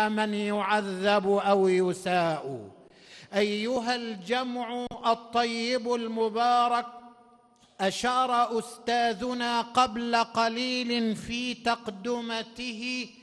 إلى من يعذب أو يساء. أيها الجمع الطيب المبارك، أشار أستاذنا قبل قليل في تقدمته